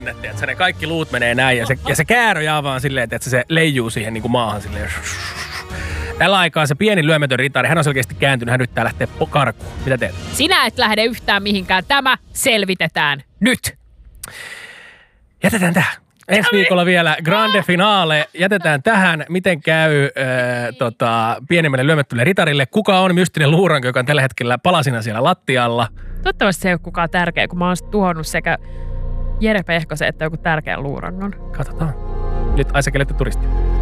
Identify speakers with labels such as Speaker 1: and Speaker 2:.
Speaker 1: että ne kaikki luut menee näin ja se käärö jää vaan silleen, että se leijuu siihen niin kuin maahan silleen. Tällä aikaa se pieni lyömätön ritari, hän on selkeästi kääntynyt, hän yrittää lähteä karkuun. Mitä teet?
Speaker 2: Sinä et lähde yhtään mihinkään. Tämä selvitetään nyt.
Speaker 1: Jätetään tähän. Ensi viikolla vielä grande finale. Jätetään tähän, miten käy pienemmälle lyömättölle ritarille. Kuka on mystinen luuranko, joka on tällä hetkellä palasina siellä lattialla?
Speaker 2: Toivottavasti se ei ole kukaan tärkeä, kun mä oon tuhonnut sekä Jere Pehkosen että joku tärkeä luurangon.
Speaker 1: Katsotaan. Nyt Aisa Kelette turisti.